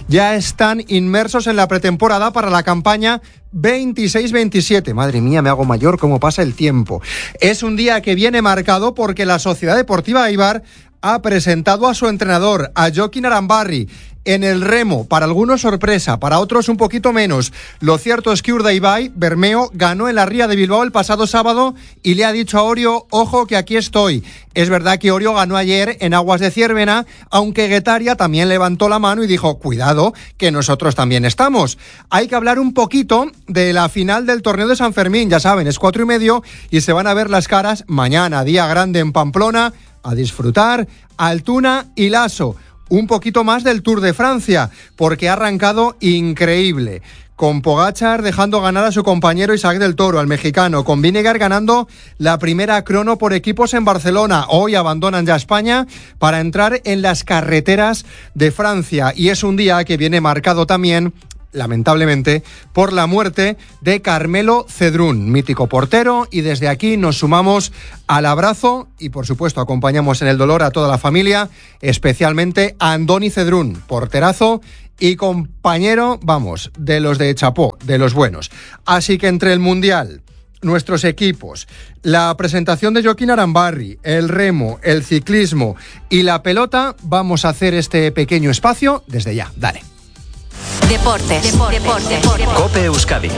ya están inmersos en la pretemporada para la campaña 26-27. Madre mía, me hago mayor, cómo pasa el tiempo. Es un día que viene marcado porque la Sociedad Deportiva Eibar ha presentado a su entrenador, a Jokin Arambarri, en el remo. Para algunos sorpresa, para otros un poquito menos. Lo cierto es que Urdaibai Bermeo ganó en la Ría de Bilbao el pasado sábado y le ha dicho a Orio, ojo que aquí estoy. Es verdad que Orio ganó ayer en Aguas de Ciervena, aunque Guetaria también levantó la mano y dijo, cuidado, que nosotros también estamos. Hay que hablar un poquito de la final del torneo de San Fermín, ya saben, es 4:30 y se van a ver las caras mañana, día grande en Pamplona, a disfrutar, Altuna y Lasso. Un poquito más del Tour de Francia, porque ha arrancado increíble. Con Pogačar dejando ganar a su compañero Isaac del Toro, al mexicano. Con Vinegar ganando la primera crono por equipos en Barcelona. Hoy abandonan ya España para entrar en las carreteras de Francia. Y es un día que viene marcado también, lamentablemente, por la muerte de Carmelo Cedrún, mítico portero, y desde aquí nos sumamos al abrazo y, por supuesto, acompañamos en el dolor a toda la familia, especialmente a Andoni Cedrún, porterazo y compañero, vamos, de los de Chapó, de los buenos. Así que entre el Mundial, nuestros equipos, la presentación de Jokin Arambarri, el remo, el ciclismo y la pelota, vamos a hacer este pequeño espacio desde ya. Dale. Deportes. COPE Euskadi.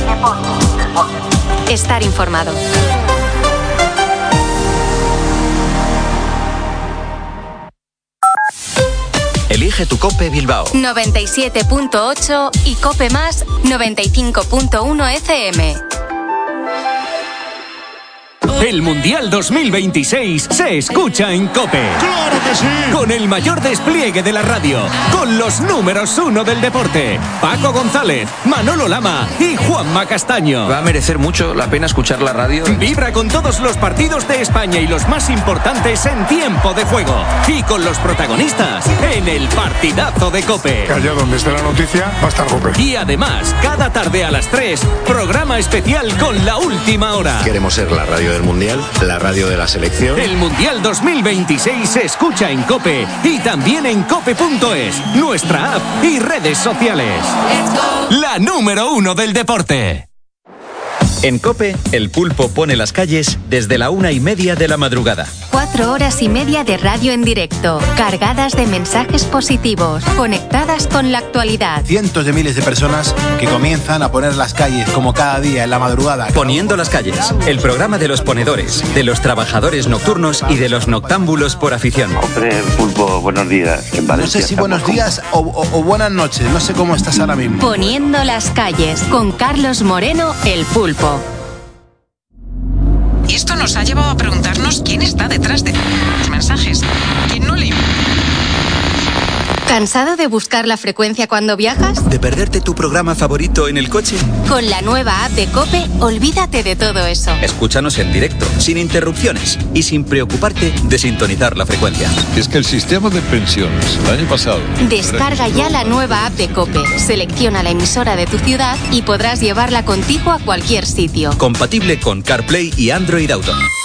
Estar informado. Elige tu COPE Bilbao 97.8 y COPE Más 95.1 FM. El Mundial 2026 se escucha en COPE. ¡Claro que sí! Con el mayor despliegue de la radio, con los números 1 del deporte, Paco González, Manolo Lama y Juanma Castaño. Va a merecer mucho la pena escuchar la radio. Vibra con todos los partidos de España y los más importantes en tiempo de juego. Y con los protagonistas en el partidazo de COPE. Que allá donde esté la noticia va a estar COPE. Y además, cada tarde a las 3, programa especial con la última hora. Queremos ser la radio del Mundial, la radio de la selección. El Mundial 2026 se escucha en COPE y también en cope.es, nuestra app y redes sociales. La número 1 del deporte. En COPE, el pulpo pone las calles desde la 1:30 de la madrugada. 4 horas y media de radio en directo, cargadas de mensajes positivos, conectadas con la actualidad. Cientos de miles de personas que comienzan a poner las calles como cada día en la madrugada. Poniendo las calles, el programa de los ponedores, de los trabajadores nocturnos y de los noctámbulos por afición. Hombre, pulpo, buenos días. En Valencia, no sé si buenos días o buenas noches, no sé cómo estás ahora mismo. Poniendo las calles con Carlos Moreno, el pulpo. Y esto nos ha llevado a preguntarnos quién está detrás de los mensajes. ¿Quién no lee? ¿Cansado de buscar la frecuencia cuando viajas? ¿De perderte tu programa favorito en el coche? Con la nueva app de COPE, olvídate de todo eso. Escúchanos en directo, sin interrupciones y sin preocuparte de sintonizar la frecuencia. Es que el sistema de pensiones el año pasado... Descarga ya la nueva app de COPE, selecciona la emisora de tu ciudad y podrás llevarla contigo a cualquier sitio. Compatible con CarPlay y Android Auto.